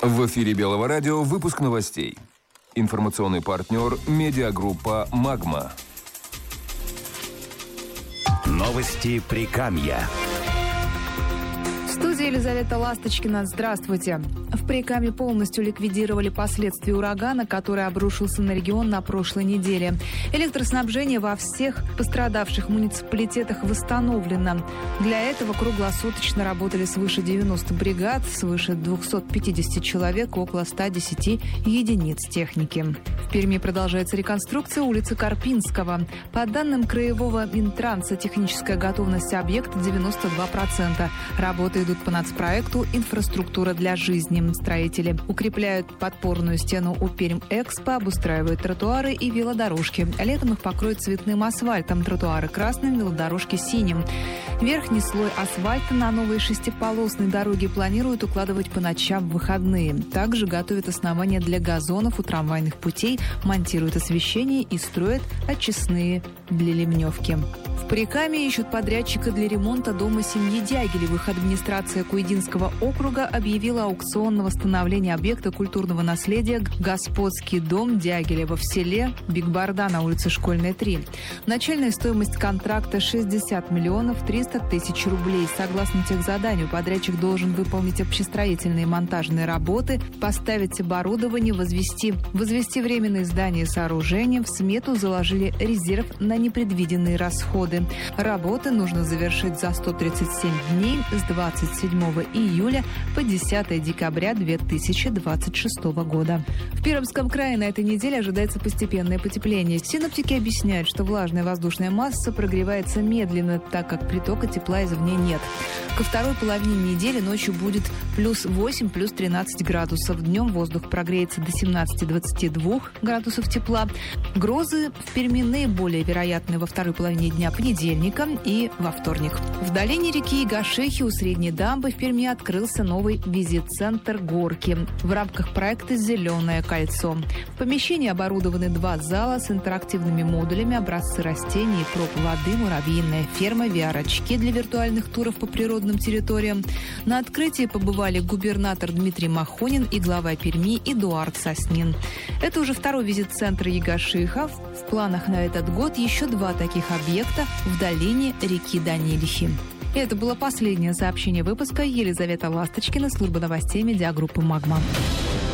В эфире Белого радио выпуск новостей. Информационный партнер – медиагруппа «Магма». Новости Прикамья. В студии Елизавета Ласточкина. Здравствуйте. В Прикамье полностью ликвидировали последствия урагана, который обрушился на регион на прошлой неделе. Электроснабжение во всех пострадавших муниципалитетах восстановлено. Для этого круглосуточно работали свыше 90 бригад, свыше 250 человек, около 110 единиц техники. В Перми продолжается реконструкция улицы Карпинского. По данным Краевого Минтранса, техническая готовность объекта 92%. Работы идут по нацпроекту «Инфраструктура для жизни». Строители укрепляют подпорную стену у Пермэкспо, обустраивают тротуары и велодорожки. Летом их покроют цветным асфальтом, тротуары красным, велодорожки синим. Верхний слой асфальта на новые шестиполосные дороги планируют укладывать по ночам в выходные. Также готовят основания для газонов у трамвайных путей, монтируют освещение и строят очистные для ливневки. В Прикамье ищут подрядчика для ремонта дома семьи Дягилевых. Администрация Куйдинского округа объявила аукцион на восстановление объекта культурного наследия «Господский дом Дягилева» в селе Бигбарда на улице Школьная, 3. Начальная стоимость контракта 60 миллионов 300 тысяч рублей. Согласно техзаданию, подрядчик должен выполнить общестроительные и монтажные работы, поставить оборудование, возвести временные здания и сооружения. В смету заложили резерв на непредвиденные расходы. Работы нужно завершить за 137 дней с 27 июля по 10 декабря 2026 года. В Пермском крае на этой неделе ожидается постепенное потепление. Синоптики объясняют, что влажная воздушная масса прогревается медленно, так как притока тепла извне нет. Ко второй половине недели ночью будет плюс 8, плюс 13 градусов. Днем воздух прогреется до 17-22 градусов тепла. Грозы в Перми наиболее вероятны во второй половине дня понедельника и во вторник. В долине реки Игашихи у Средней дамбы в Перми открылся новый визит-центр «Горки» в рамках проекта «Зеленое кольцо». В помещении оборудованы 2 зала с интерактивными модулями, образцы растений и проб воды, муравьиная ферма, VR-очки для виртуальных туров по природным территориям. На открытии побывали губернатор Дмитрий Махонин и глава Перми Эдуард Соснин. Это уже второй визит-центр Игашиха. В планах на этот год еще 2 таких объекта в долине реки Данилихи. И это было последнее сообщение выпуска. Елизавета Ласточкина, служба новостей медиагруппы «Магма».